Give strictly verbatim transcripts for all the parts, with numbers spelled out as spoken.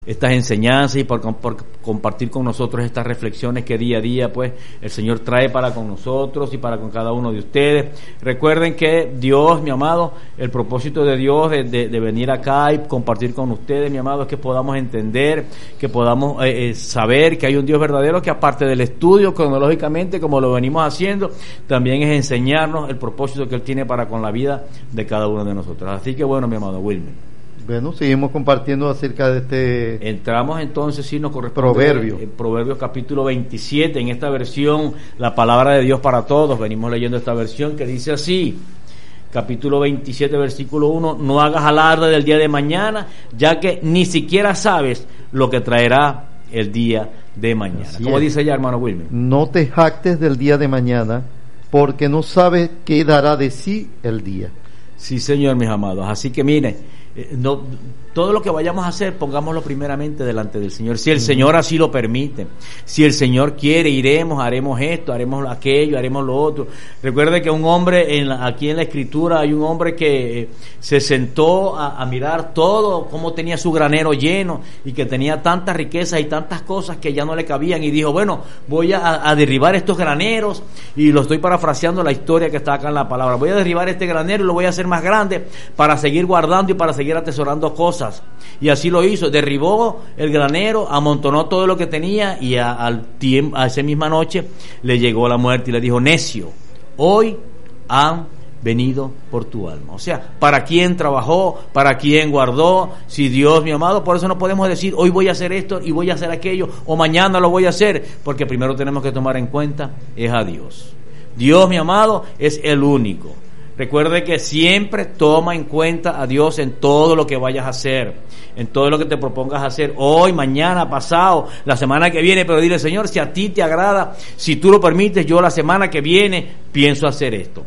estas enseñanzas y por, por compartir con nosotros estas reflexiones que día a día pues el Señor trae para con nosotros y para con cada uno de ustedes. Recuerden que Dios, mi amado, el propósito de Dios de, de, de venir acá y compartir con ustedes, mi amado, es que podamos entender, que podamos eh, eh, saber que hay un Dios verdadero, que aparte del estudio cronológicamente, como lo venimos haciendo, también es enseñarnos el propósito que Él tiene para con la vida de cada uno de nosotros. Así que bueno, mi amado Wilmer, bueno, seguimos compartiendo acerca de este... Entramos entonces, si nos corresponde... Proverbio. En Proverbios capítulo veintisiete, en esta versión, la palabra de Dios para todos. Venimos leyendo esta versión que dice así, capítulo veintisiete, versículo uno, no hagas alarde del día de mañana, ya que ni siquiera sabes lo que traerá el día de mañana. Así ¿Cómo es. dice ya, hermano Wilmer? No te jactes del día de mañana, porque no sabes qué dará de sí el día. Sí, Señor, mis amados. Así que miren, eh, no, todo lo que vayamos a hacer, pongámoslo primeramente delante del Señor. Si el uh-huh. Señor así lo permite, si el Señor quiere, iremos, haremos esto, haremos aquello, haremos lo otro. Recuerde que un hombre, en la, aquí en la Escritura, hay un hombre que eh, se sentó a, a mirar todo, cómo tenía su granero lleno y que tenía tantas riquezas y tantas cosas que ya no le cabían, y dijo, bueno, voy a, a derribar estos graneros, y lo estoy parafraseando la historia que está acá en la palabra. Voy a derribar este granero y lo voy a hacer más grande para seguir guardando y para seguir atesorando cosas. Y así lo hizo, derribó el granero, amontonó todo lo que tenía, y a, al tiempo, a esa misma noche le llegó la muerte y le dijo, necio, hoy han venido por tu alma. O sea, ¿para quién trabajó? ¿Para quién guardó? Si Dios, mi amado, por eso no podemos decir hoy voy a hacer esto y voy a hacer aquello, o mañana lo voy a hacer, porque primero tenemos que tomar en cuenta es a Dios. Dios, mi amado, es el único. Recuerde que siempre toma en cuenta a Dios en todo lo que vayas a hacer, en todo lo que te propongas hacer, hoy, mañana, pasado, la semana que viene, pero dile, Señor, si a ti te agrada, si tú lo permites, yo la semana que viene pienso hacer esto.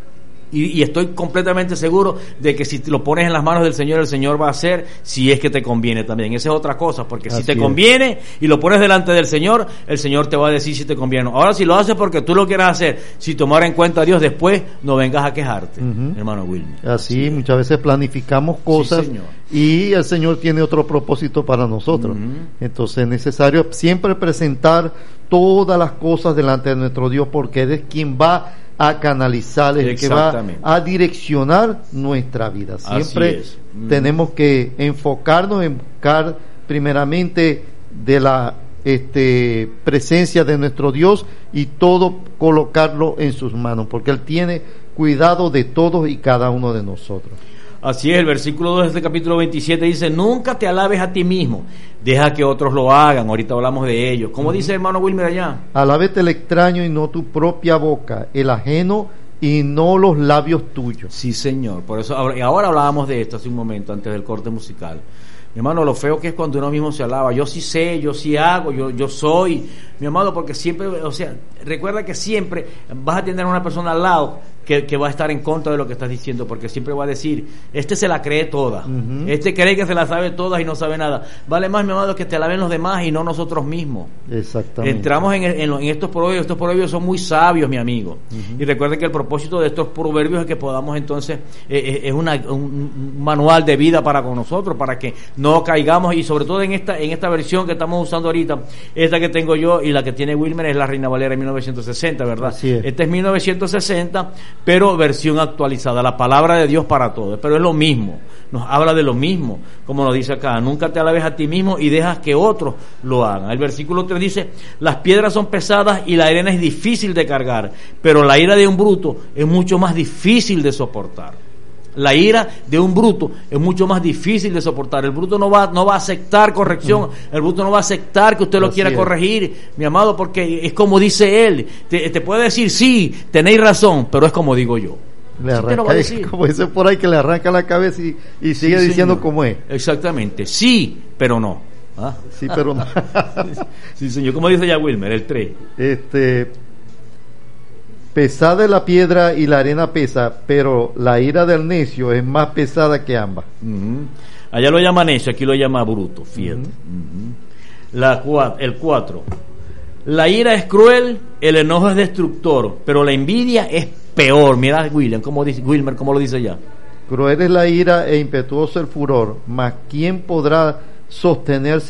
Y, y estoy completamente seguro de que si lo pones en las manos del Señor, el Señor va a hacer, si es que te conviene también. Esa es otra cosa, porque Así si te es. conviene y lo pones delante del Señor, el Señor te va a decir si te conviene. Ahora, si lo haces porque tú lo quieres hacer, si tomar en cuenta a Dios después, no vengas a quejarte, uh-huh. hermano Wilmer. Así, sí. Muchas veces planificamos cosas, sí, y el Señor tiene otro propósito para nosotros. Uh-huh. Entonces es necesario siempre presentar todas las cosas delante de nuestro Dios, porque Él es quien va a canalizar, el que va a direccionar nuestra vida. Siempre mm. tenemos que enfocarnos en buscar primeramente de la este, presencia de nuestro Dios, y todo colocarlo en sus manos, porque Él tiene cuidado de todos y cada uno de nosotros. Así es, el versículo dos de este capítulo veintisiete dice, nunca te alabes a ti mismo, deja que otros lo hagan. Ahorita hablamos de ellos. ¿Cómo uh-huh. dice hermano Wilmer allá? Alábete el extraño y no tu propia boca, el ajeno y no los labios tuyos. Sí, Señor. Por eso ahora hablábamos de esto hace un momento, antes del corte musical. Mi hermano, lo feo que es cuando uno mismo se alaba. Yo sí sé, yo sí hago, yo yo soy. Mi amado, porque siempre, o sea, recuerda que siempre vas a tener a una persona al lado que, que va a estar en contra de lo que estás diciendo, porque siempre va a decir, este se la cree toda, uh-huh. este cree que se la sabe todas y no sabe nada. Vale más, mi amado, que te alaben los demás y no nosotros mismos. Exactamente. Entramos en, en, en estos proverbios. Estos proverbios son muy sabios, mi amigo. Uh-huh. Y recuerden que el propósito de estos proverbios es que podamos entonces, eh, es una, un manual de vida para con nosotros, para que no caigamos, y sobre todo en esta en esta versión que estamos usando ahorita, esta que tengo yo y la que tiene Wilmer es la Reina Valera de mil novecientos sesenta, ¿verdad? Así es. Esta es mil novecientos sesenta, pero versión actualizada, la palabra de Dios para todos, pero es lo mismo, nos habla de lo mismo, como nos dice acá, nunca te alabes a ti mismo y dejas que otros lo hagan. El versículo tres dice, las piedras son pesadas y la arena es difícil de cargar, pero la ira de un bruto es mucho más difícil de soportar. La ira de un bruto es mucho más difícil de soportar. El bruto no va, no va a aceptar corrección. El bruto no va a aceptar que usted lo Así quiera es. corregir, mi amado, porque es como dice él. Te, te puede decir, sí, tenéis razón, pero es como digo yo. Le arranca, no como dice por ahí, que le arranca la cabeza y, y sigue sí, diciendo señor. Cómo es. Exactamente, sí, pero no. ¿Ah? Sí, pero no. Sí, señor, como dice ya Wilmer, el tres. Este... Pesada es la piedra y la arena pesa, pero la ira del necio es más pesada que ambas. Uh-huh. Allá lo llama necio, aquí lo llama bruto, fíjate. Uh-huh. Uh-huh. La, el cuatro. La ira es cruel, el enojo es destructor, pero la envidia es peor. Mira William, como dice, Wilmer, cómo lo dice allá. Cruel es la ira e impetuoso el furor, mas ¿quién podrá sostenerse